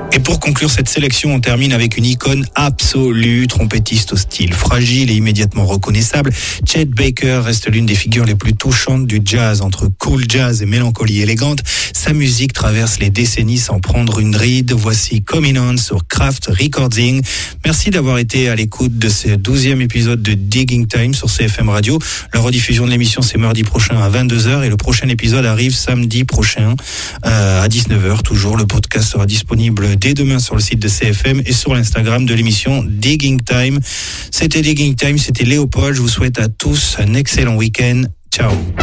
Et pour conclure cette sélection, on termine avec une icône absolue, trompettiste au style fragile et immédiatement reconnaissable. Chet Baker reste l'une des figures les plus touchantes du jazz, entre cool jazz et mélancolie élégante. Sa musique traverse les décennies sans prendre une ride. Voici Coming On sur Kraft Recording. Merci d'avoir été à l'écoute de ce 12e épisode de Digging Time sur CFM Radio. La rediffusion de l'émission, c'est mardi prochain à 22h et le prochain épisode arrive samedi prochain à 19h. Toujours, le podcast sera disponible dès demain sur le site de CFM et sur l'Instagram de l'émission Digging Time. C'était Digging Time, c'était Léopold. Je vous souhaite à tous un excellent week-end. Ciao.